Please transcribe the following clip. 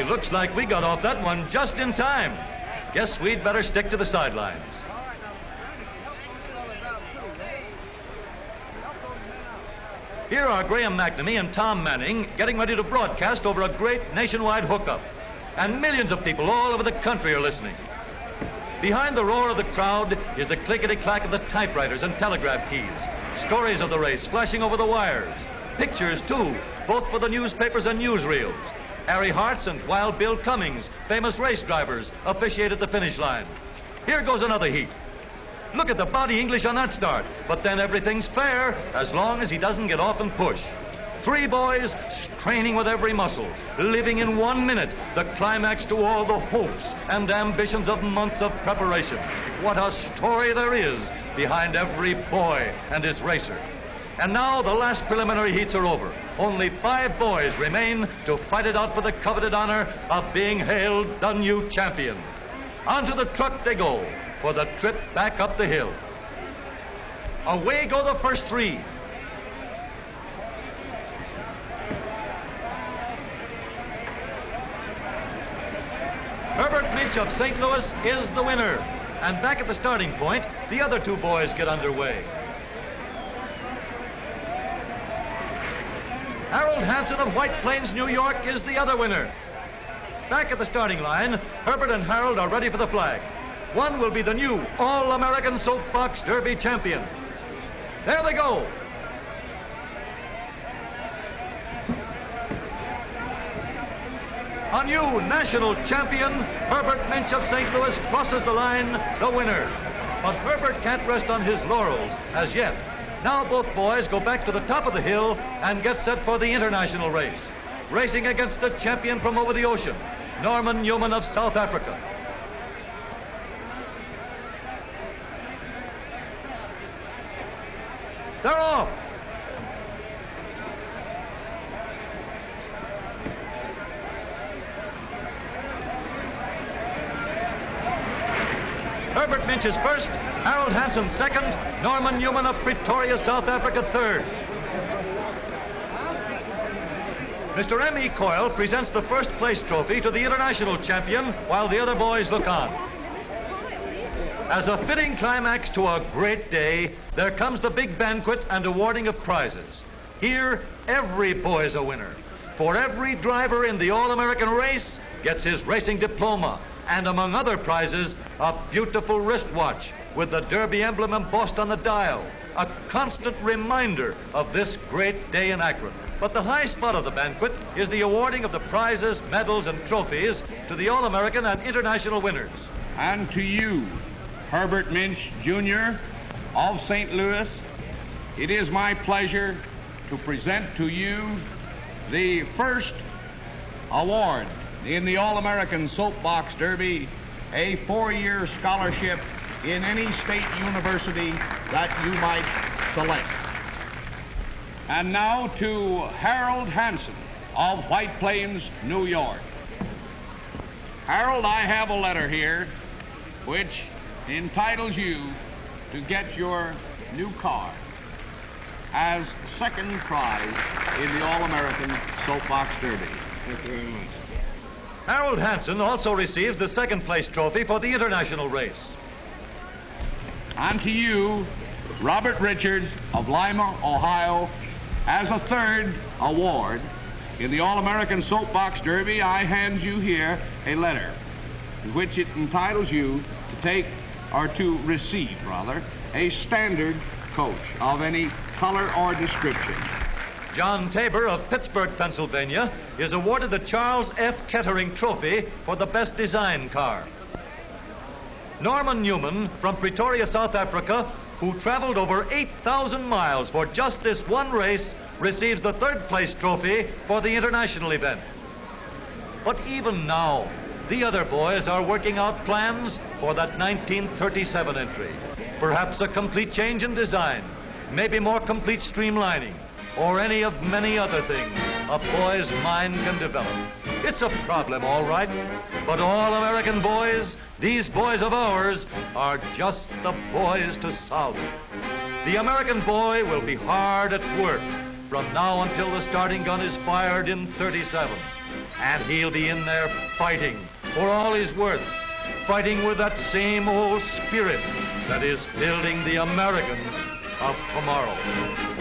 looks like we got off that one just in time. Guess we'd better stick to the sidelines. Here are Graham McNamee and Tom Manning getting ready to broadcast over a great nationwide hookup. And millions of people all over the country are listening. Behind the roar of the crowd is the clickety-clack of the typewriters and telegraph keys. Stories of the race flashing over the wires. Pictures, too, both for the newspapers and newsreels. Harry Hartz and Wild Bill Cummings, famous race drivers, officiate at the finish line. Here goes another heat. Look at the body English on that start. But then everything's fair as long as he doesn't get off and push. Three boys straining with every muscle, living in 1 minute the climax to all the hopes and ambitions of months of preparation. What a story there is behind every boy and his racer. And now the last preliminary heats are over. Only 5 boys remain to fight it out for the coveted honor of being hailed the new champion. Onto the truck they go for the trip back up the hill. Away go the first 3. Herbert Minch of St. Louis is the winner. And back at the starting point, the other 2 boys get underway. Harold Hansen of White Plains, New York is the other winner. Back at the starting line, Herbert and Harold are ready for the flag. One will be the new All-American Soapbox Derby champion. There they go. A new national champion, Herbert Minch of St. Louis, crosses the line, the winner. But Herbert can't rest on his laurels as yet. Now both boys go back to the top of the hill and get set for the international race. Racing against the champion from over the ocean, Norman Newman of South Africa. They're off. Herbert Minch is first, Harold Hansen second, Norman Newman of Pretoria, South Africa third. Mr. M.E. Coyle presents the first place trophy to the international champion while the other boys look on. As a fitting climax to a great day, there comes the big banquet and awarding of prizes. Here, every boy's a winner. For every driver in the All-American race gets his racing diploma, and among other prizes, a beautiful wristwatch with the Derby emblem embossed on the dial, a constant reminder of this great day in Akron. But the high spot of the banquet is the awarding of the prizes, medals, and trophies to the All-American and international winners. And to you, Herbert Minch, Jr. of St. Louis, it is my pleasure to present to you the first award in the All-American Soapbox Derby, a 4-year scholarship in any state university that you might select. And now to Harold Hansen of White Plains, New York. Harold, I have a letter here which entitles you to get your new car as second prize in the All-American Soapbox Derby. Thank you very much. Harold Hansen also receives the second place trophy for the international race. And to you, Robert Richards of Lima, Ohio, as a third award in the All-American Soapbox Derby, I hand you here a letter in which it entitles you to take, or to receive, rather, a standard coach of any color or description. John Tabor of Pittsburgh, Pennsylvania, is awarded the Charles F. Kettering Trophy for the best design car. Norman Newman from Pretoria, South Africa, who traveled over 8,000 miles for just this one race, receives the third place trophy for the international event. But even now, the other boys are working out plans for that 1937 entry. Perhaps a complete change in design, maybe more complete streamlining, or any of many other things a boy's mind can develop. It's a problem, all right, but All-American boys, these boys of ours, are just the boys to solve it. The American boy will be hard at work, from now until the starting gun is fired in 37. And he'll be in there fighting for all he's worth, fighting with that same old spirit that is building the Americans of tomorrow.